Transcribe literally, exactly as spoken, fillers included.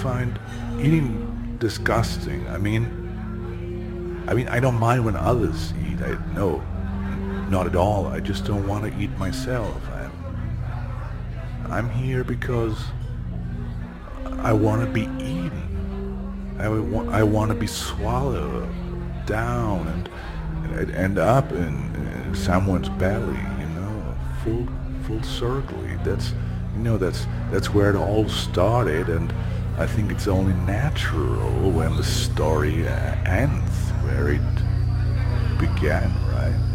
find eating disgusting. I mean, I mean, I don't mind when others eat. I no, not at all. I just don't want to eat myself. I'm, I'm here because I want to be eaten. I want, I want to be swallowed down and, and end up in, in someone's belly. You know, full full circle. That's you know that's that's where it all started, and I think it's only natural when the story uh, ends where it began, right?